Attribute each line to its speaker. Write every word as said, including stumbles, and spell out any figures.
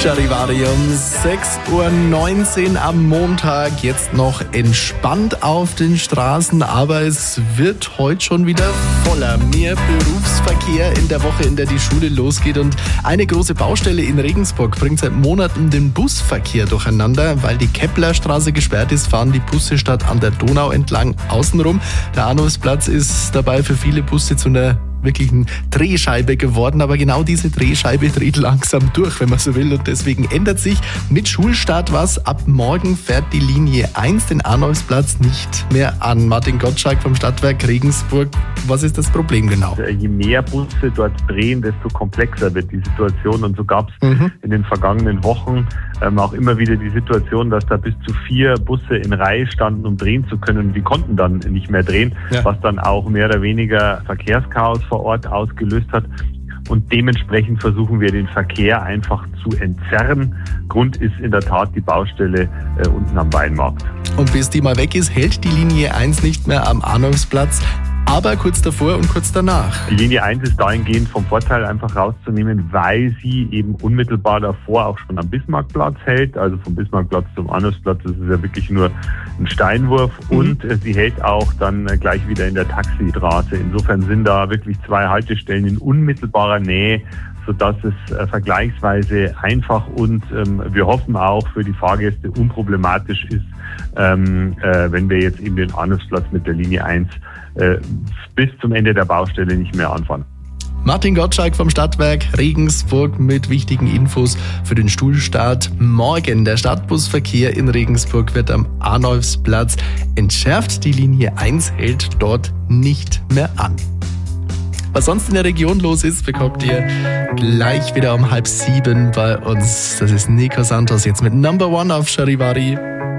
Speaker 1: Charivari um sechs Uhr neunzehn am Montag. Jetzt noch entspannt auf den Straßen, aber es wird heute schon wieder voller. Mehr Berufsverkehr in der Woche, in der die Schule losgeht. Und eine große Baustelle in Regensburg bringt seit Monaten den Busverkehr durcheinander. Weil die Keplerstraße gesperrt ist, fahren die Busse statt an der Donau entlang außenrum. Der Arnulfsplatz ist dabei für viele Busse zu einer wirklichen Drehscheibe geworden, aber genau diese Drehscheibe dreht langsam durch, wenn man so will, und deswegen ändert sich mit Schulstart was. Ab morgen fährt die Linie eins den Arnulfsplatz nicht mehr an. Martin Gottschalk vom Stadtwerk Regensburg, was ist das Problem genau?
Speaker 2: Je mehr Busse dort drehen, desto komplexer wird die Situation, und so gab es mhm. in den vergangenen Wochen ähm, auch immer wieder die Situation, dass da bis zu vier Busse in Reihe standen, um drehen zu können. Die konnten dann nicht mehr drehen, ja. was dann auch mehr oder weniger Verkehrschaos vor Ort ausgelöst hat. Und dementsprechend versuchen wir, den Verkehr einfach zu entzerren. Grund ist in der Tat die Baustelle äh, unten am Weinmarkt.
Speaker 1: Und bis die mal weg ist, hält die Linie eins nicht mehr am Arnulfsplatz, aber kurz davor und kurz danach.
Speaker 2: Die Linie eins ist dahingehend vom Vorteil einfach rauszunehmen, weil sie eben unmittelbar davor auch schon am Bismarckplatz hält. Also vom Bismarckplatz zum Arnulfsplatz, das ist ja wirklich nur ein Steinwurf. Mhm. Und äh, sie hält auch dann äh, gleich wieder in der Taxistraße. Insofern sind da wirklich zwei Haltestellen in unmittelbarer Nähe, sodass es äh, vergleichsweise einfach und ähm, wir hoffen auch für die Fahrgäste unproblematisch ist, ähm, äh, wenn wir jetzt eben den Arnulfsplatz mit der Linie eins äh, bis zum Ende der Baustelle nicht mehr anfahren.
Speaker 1: Martin Gottschalk vom Stadtwerk Regensburg mit wichtigen Infos für den Schulstart morgen. Der Stadtbusverkehr in Regensburg wird am Arnulfsplatz entschärft. Die Linie eins hält dort nicht mehr an. Was sonst in der Region los ist, bekommt ihr gleich wieder um halb sieben bei uns. Das ist Nico Santos jetzt mit Number One auf Charivari.